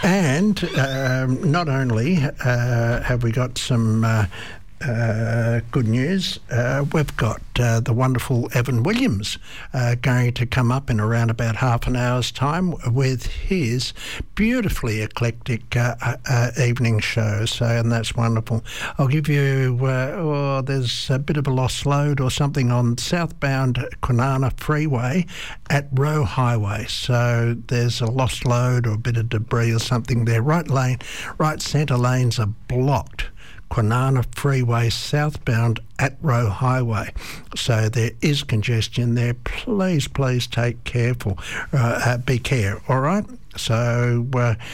And not only have we got some good news, we've got the wonderful Evan Williams going to come up in around about half an hour's time with his beautifully eclectic evening show. So, and that's wonderful. I'll give you, there's a bit of a lost load or something on southbound Kwinana Freeway at Roe Highway. So there's a lost load or a bit of debris or something there. Right centre lanes are blocked. Kwinana Freeway southbound at Roe Highway. So there is congestion there. Please take be care, all right? So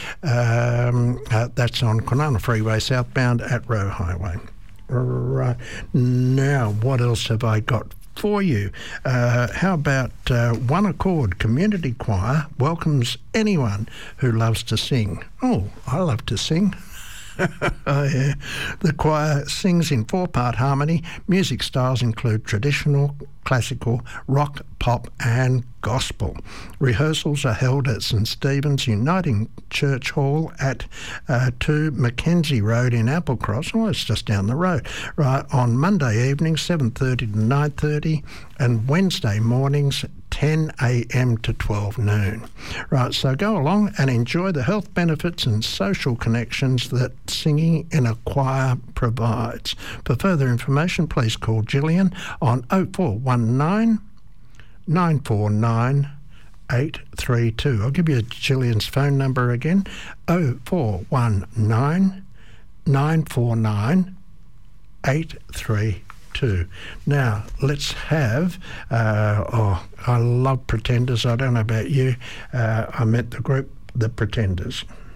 that's on Kwinana Freeway southbound at Roe Highway. Right. Now, what else have I got for you? How about One Accord Community Choir welcomes anyone who loves to sing. Oh, I love to sing. Oh, yeah. The choir sings in 4-part harmony. Music styles include traditional, classical, rock, pop and gospel. Rehearsals are held at St Stephen's Uniting Church Hall at 2 Mackenzie Road in Applecross. Oh, it's just down the road. Right, on Monday evenings, 7:30 to 9:30, and Wednesday mornings, 10 a.m. to 12 noon. Right, so go along and enjoy the health benefits and social connections that singing in a choir provides. For further information, please call Gillian on 0419 949 832. I'll give you Gillian's phone number again, 0419 949 832. Now, let's have, I love Pretenders. I don't know about you. I met the group, The Pretenders.